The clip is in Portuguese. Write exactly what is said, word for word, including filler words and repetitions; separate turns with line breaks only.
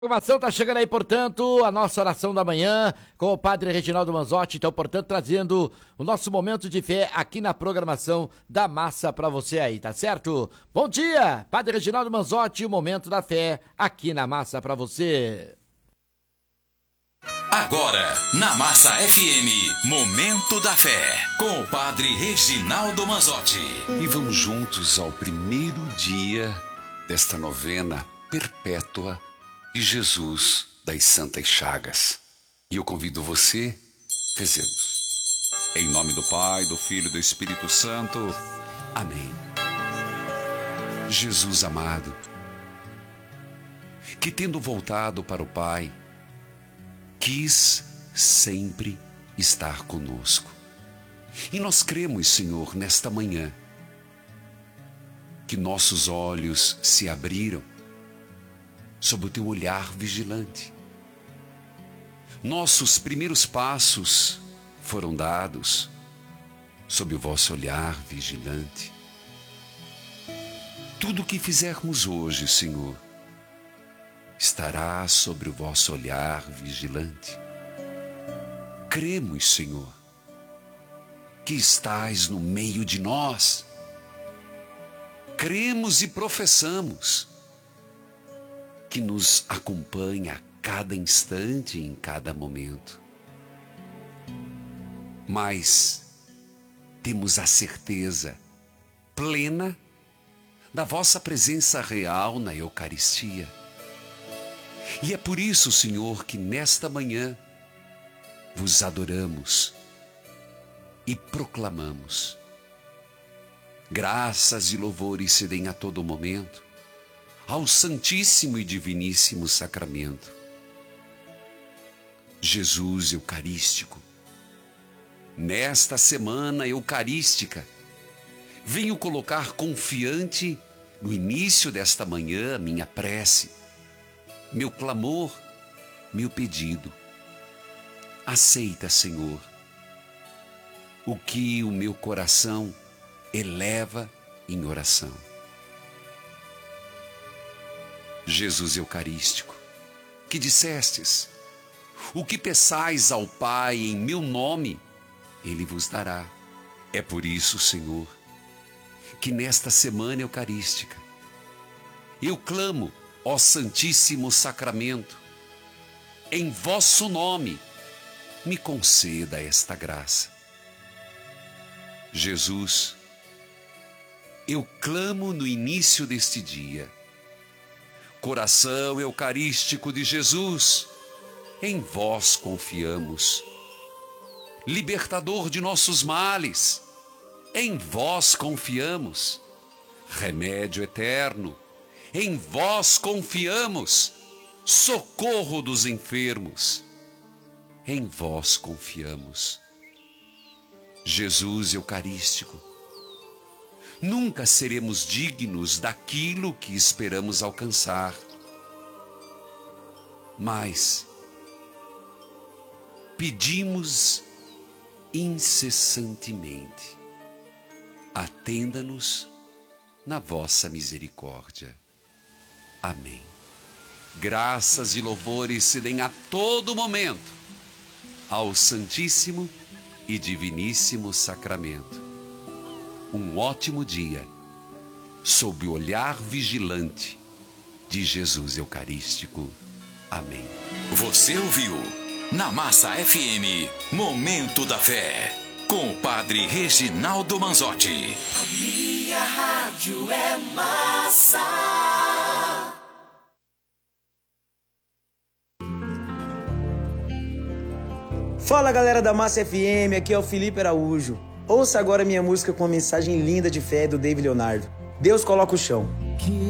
Informação tá chegando aí, portanto, a nossa oração da manhã com o Padre Reginaldo Manzotti, então, portanto, trazendo o nosso momento de fé aqui na programação da massa pra você aí, tá certo? Bom dia, Padre Reginaldo Manzotti, o momento da fé aqui na massa pra você.
Agora, na Massa F M, Momento da Fé, com o Padre Reginaldo Manzotti.
E vamos juntos ao primeiro dia desta novena perpétua de Jesus das Santas Chagas. E eu convido você, rezemos. Em nome do Pai, do Filho e do Espírito Santo. Amém. Jesus amado, que tendo voltado para o Pai, quis sempre estar conosco. E nós cremos, Senhor, nesta manhã, que nossos olhos se abriram sob o teu olhar vigilante. Nossos primeiros passos foram dados sob o vosso olhar vigilante. Tudo o que fizermos hoje, Senhor, estará sobre o vosso olhar vigilante. Cremos, Senhor, que estás no meio de nós. Cremos e professamos que nos acompanha a cada instante e em cada momento. Mas temos a certeza plena da vossa presença real na Eucaristia. E é por isso, Senhor, que nesta manhã vos adoramos e proclamamos. Graças e louvores se deem a todo momento ao Santíssimo e Diviníssimo Sacramento. Jesus Eucarístico, nesta semana eucarística, venho colocar confiante no início desta manhã minha prece, meu clamor, meu pedido. Aceita, Senhor, o que o meu coração eleva em oração. Jesus Eucarístico, que dissestes, o que peçais ao Pai em meu nome, Ele vos dará. É por isso, Senhor, que nesta semana eucarística, eu clamo, ó Santíssimo Sacramento, em vosso nome, me conceda esta graça. Jesus, eu clamo no início deste dia, coração eucarístico de Jesus, em vós confiamos. Libertador de nossos males, em vós confiamos. Remédio eterno, em vós confiamos. Socorro dos enfermos, em vós confiamos. Jesus Eucarístico, nunca seremos dignos daquilo que esperamos alcançar, mas pedimos incessantemente, atenda-nos na vossa misericórdia. Amém. Graças e louvores se deem a todo momento ao Santíssimo e Diviníssimo Sacramento. Um ótimo dia, sob o olhar vigilante de Jesus Eucarístico. Amém.
Você ouviu na Massa F M, Momento da Fé, com o Padre Reginaldo Manzotti.
A minha rádio é massa.
Fala, galera da Massa F M, aqui é o Felipe Araújo. Ouça agora minha música com uma mensagem linda de fé do David Leonardo. Deus coloca o chão.